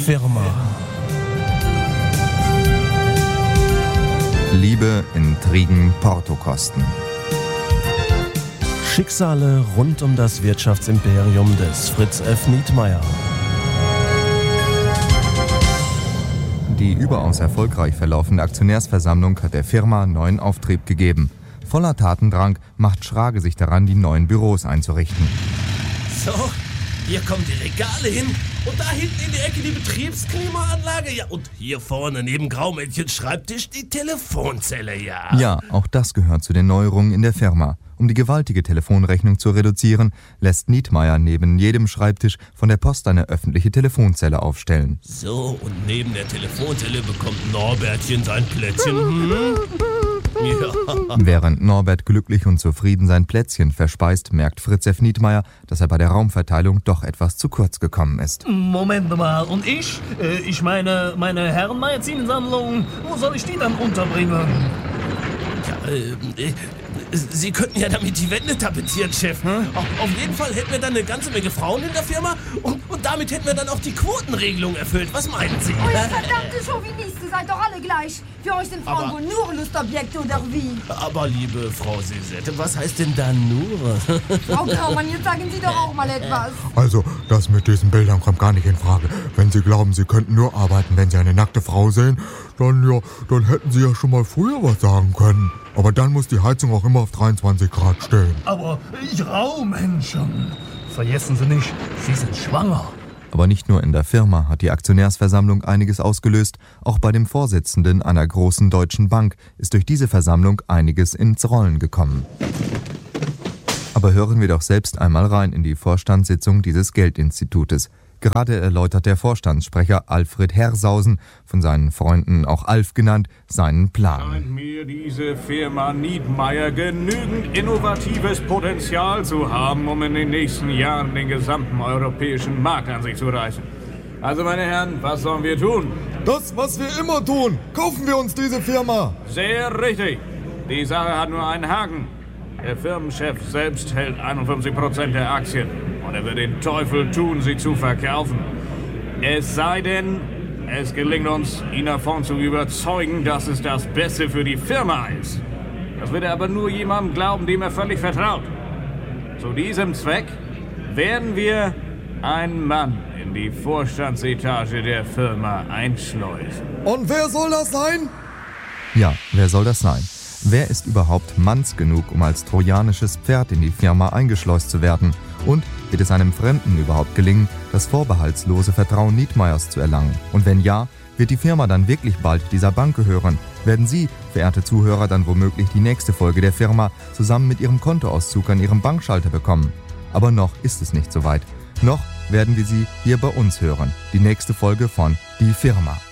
Firma. Liebe, Intrigen, Portokosten. Schicksale rund um das Wirtschaftsimperium des Fritz F. Nietmeyer. Die überaus erfolgreich verlaufende Aktionärsversammlung hat der Firma neuen Auftrieb gegeben. Voller Tatendrang macht Schrage sich daran, die neuen Büros einzurichten. So, hier kommen die Regale hin und da hinten in die Ecke die Betriebsklimaanlage. Ja, und hier vorne neben Graumädchens Schreibtisch die Telefonzelle, ja. Ja, auch das gehört zu den Neuerungen in der Firma. Um die gewaltige Telefonrechnung zu reduzieren, lässt Nietmeyer neben jedem Schreibtisch von der Post eine öffentliche Telefonzelle aufstellen. So, und neben der Telefonzelle bekommt Norbertchen sein Plätzchen. Ja. Während Norbert glücklich und zufrieden sein Plätzchen verspeist, merkt Fritz F. Nietmeyer, dass er bei der Raumverteilung doch etwas zu kurz gekommen ist. Moment mal, und ich? Ich meine Herrenmagazinsammlung, wo soll ich die dann unterbringen? Ja, Sie könnten ja damit die Wände tapezieren, Chef. Auf jeden Fall hätten wir dann eine ganze Menge Frauen in der Firma und damit hätten wir dann auch die Quotenregelung erfüllt. Was meinen Sie? Oh, ihr verdammte Chauvinisten, seid doch alle gleich. Für euch sind Frauen wohl nur Lustobjekte oder wie? Aber liebe Frau Sisette, was heißt denn da nur? Frau Graumann, jetzt sagen Sie doch auch mal etwas. Also, das mit diesen Bildern kommt gar nicht in Frage. Wenn Sie glauben, Sie könnten nur arbeiten, wenn Sie eine nackte Frau sehen, dann hätten Sie ja schon mal früher was sagen können. Aber dann muss die Heizung auch immer auf 23 Grad stehen. Aber Graumenschen, vergessen Sie nicht, Sie sind schwanger. Aber nicht nur in der Firma hat die Aktionärsversammlung einiges ausgelöst, auch bei dem Vorsitzenden einer großen deutschen Bank ist durch diese Versammlung einiges ins Rollen gekommen. Aber hören wir doch selbst einmal rein in die Vorstandssitzung dieses Geldinstitutes. Gerade erläutert der Vorstandssprecher Alfred Hersausen, von seinen Freunden auch Alf genannt, seinen Plan. Scheint mir diese Firma Nietmeyer genügend innovatives Potenzial zu haben, um in den nächsten Jahren den gesamten europäischen Markt an sich zu reißen. Also meine Herren, was sollen wir tun? Das, was wir immer tun. Kaufen wir uns diese Firma. Sehr richtig. Die Sache hat nur einen Haken. Der Firmenchef selbst hält 51% der Aktien. Und er wird den Teufel tun, sie zu verkaufen. Es sei denn, es gelingt uns, ihn davon zu überzeugen, dass es das Beste für die Firma ist. Das wird er aber nur jemandem glauben, dem er völlig vertraut. Zu diesem Zweck werden wir einen Mann in die Vorstandsetage der Firma einschleusen. Und wer soll das sein? Ja, wer soll das sein? Wer ist überhaupt manns genug, um als trojanisches Pferd in die Firma eingeschleust zu werden? Und wird es einem Fremden überhaupt gelingen, das vorbehaltslose Vertrauen Nietmeyers zu erlangen? Und wenn ja, wird die Firma dann wirklich bald dieser Bank gehören? Werden Sie, verehrte Zuhörer, dann womöglich die nächste Folge der Firma zusammen mit Ihrem Kontoauszug an Ihrem Bankschalter bekommen? Aber noch ist es nicht soweit. Noch werden wir Sie hier bei uns hören. Die nächste Folge von Die Firma.